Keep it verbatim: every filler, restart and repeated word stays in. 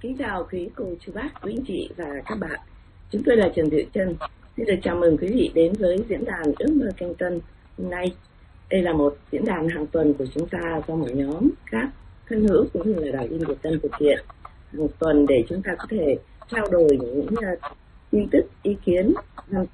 Kính chào quý cô, chú bác, quý anh chị và các bạn. Chúng tôi là Trần Diệu Trân. Xin được chào mừng quý vị đến với diễn đàn Ước mơ Canh Tân hôm nay. Đây là một diễn đàn hàng tuần của chúng ta do một nhóm các thân hữu cũng như là Đài In Việt Tân thực hiện một tuần để chúng ta có thể trao đổi những uh, tin tức, ý kiến